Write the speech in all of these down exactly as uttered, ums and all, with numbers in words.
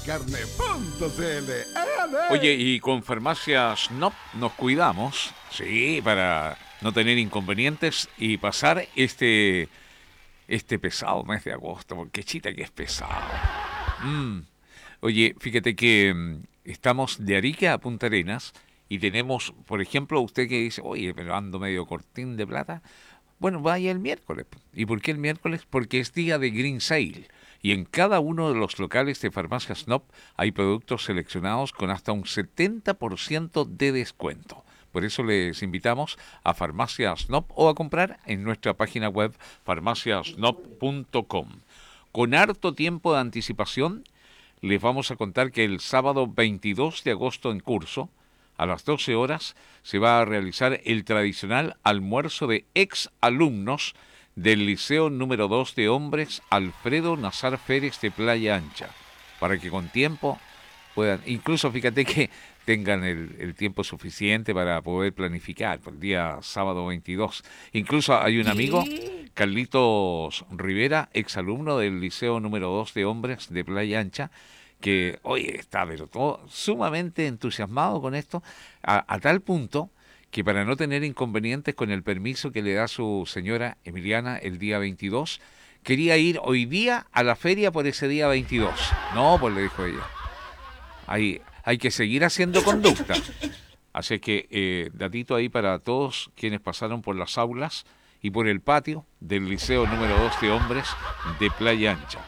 carne punto c l. Oye, y con Farmacias N O P nos cuidamos, sí, para no tener inconvenientes y pasar este este pesado mes de agosto, porque chita que es pesado. Mm. Oye, fíjate que mm, estamos de Arica a Punta Arenas y tenemos, por ejemplo, usted que dice, oye, pero ando medio cortín de plata. Bueno, vaya el miércoles. ¿Y por qué el miércoles? Porque es día de Green Sale. Y en cada uno de los locales de Farmacias N O P hay productos seleccionados con hasta un setenta por ciento de descuento. Por eso les invitamos a Farmacias N O P o a comprar en nuestra página web farmacias nop punto com. Con harto tiempo de anticipación, les vamos a contar que el sábado veintidós de agosto en curso, a las doce horas, se va a realizar el tradicional almuerzo de ex alumnos del Liceo número dos de Hombres Alfredo Nazar Férez de Playa Ancha, para que con tiempo puedan, incluso fíjate que tengan el, el tiempo suficiente para poder planificar por el día sábado veintidós. Incluso hay un amigo, Carlitos Rivera, exalumno del Liceo número dos de Hombres de Playa Ancha, que, oye, está pero todo sumamente entusiasmado con esto, a, a tal punto que para no tener inconvenientes con el permiso que le da su señora Emiliana el día veintidós, quería ir hoy día a la feria por ese día veintidós. No, pues le dijo ella, hay, hay que seguir haciendo conducta. Así que, eh, datito ahí para todos quienes pasaron por las aulas y por el patio del Liceo número dos de Hombres de Playa Ancha.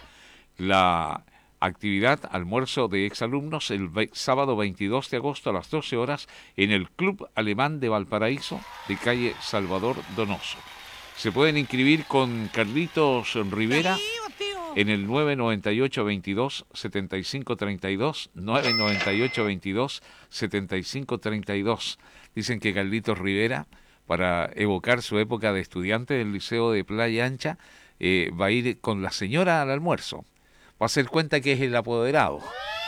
La actividad almuerzo de exalumnos el ve- sábado veintidós de agosto a las doce horas en el Club Alemán de Valparaíso, de calle Salvador Donoso. Se pueden inscribir con Carlitos Rivera en el nueve noventa y ocho veintidós setenta y cinco treinta y dos, nueve noventa y ocho veintidós setenta y cinco treinta y dos. Dicen que Carlitos Rivera, para evocar su época de estudiante del Liceo de Playa Ancha, eh, va a ir con la señora al almuerzo. Va a hacer cuenta que es el apoderado.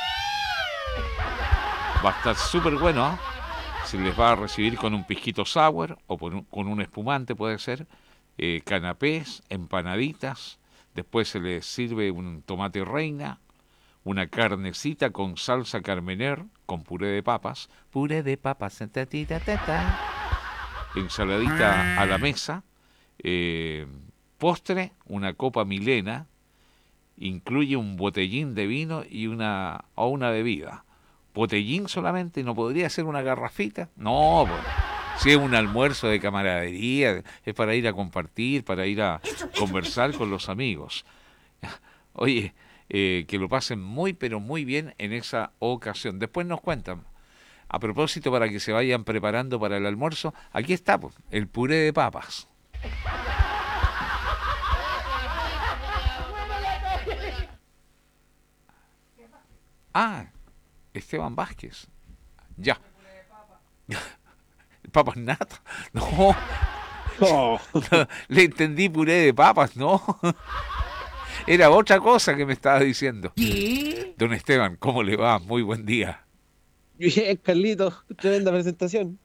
Va a estar súper bueno, ¿eh? Se les va a recibir con un pisquito sour o por un- con un espumante, puede ser, eh, canapés, empanaditas. Después se les sirve un tomate reina, una carnecita con salsa carmener, con puré de papas, puré de papas, ta, ti, ta, ta, ta, ensaladita a la mesa, eh, postre, una copa milena, incluye un botellín de vino y una o una bebida. ¿Botellín solamente? ¿No podría ser una garrafita? No, pues, si es un almuerzo de camaradería, es para ir a compartir, para ir a conversar con los amigos. Oye, eh, que lo pasen muy, pero muy bien en esa ocasión. Después nos cuentan. A propósito, para que se vayan preparando para el almuerzo, aquí está, pues, el puré de papas. Ah, Esteban Vázquez. Ya. Papas natas. No, Oh, le entendí puré de papas, no. Era otra cosa que me estaba diciendo. Don Esteban, ¿cómo le va? Muy buen día. bien, Carlitos, tremenda presentación.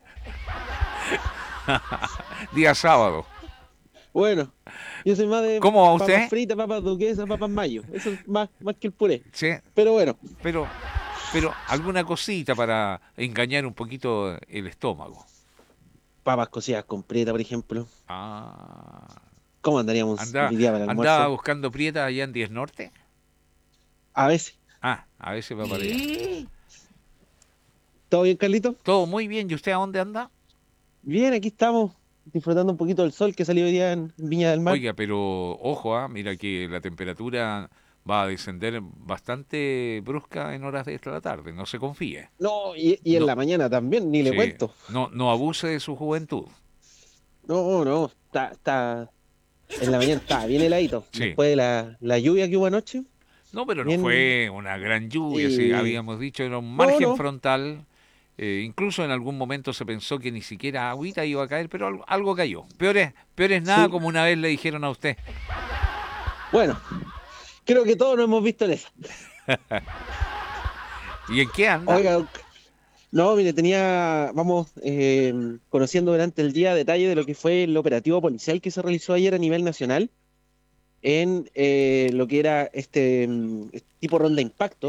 Día sábado. Bueno, yo soy más de ¿Cómo va papas usted? fritas, papas duquesas, papas mayo. Eso es más, más que el puré. Sí, Pero bueno, pero, pero alguna cosita para engañar un poquito el estómago. papas cocidas con prieta, por ejemplo. Ah, ¿Cómo andaríamos anda, hoy día para el andaba almuerzo? buscando prieta allá en Diez Norte. A veces. Ah, a veces va para allá. ¿Todo bien, Carlitos? Todo muy bien. ¿Y usted a dónde anda? Bien, aquí estamos disfrutando un poquito del sol que salió hoy día en Viña del Mar. Oiga, pero ojo, ah, mira que la temperatura va a descender bastante brusca en horas de esta tarde. No se confíe. No, y, y en No, la mañana también, ni le sí, cuento. no, no abuse de su juventud. No, no, está, está, en la mañana está bien heladito. Sí. Después de la, la lluvia que hubo anoche, No, pero no bien. fue una gran lluvia, sí, Y habíamos dicho, era un no, margen no, frontal. Eh, incluso en algún momento se pensó que ni siquiera agüita iba a caer, pero algo, algo cayó. Peor es, peor es nada, sí. como una vez le dijeron a usted. Bueno, creo que todos nos hemos visto en esa. ¿Y en qué anda? Oiga, no, mire, tenía, vamos eh, conociendo durante el día detalle de lo que fue el operativo policial que se realizó ayer a nivel nacional en eh, lo que era este, mm, este tipo ronda impacto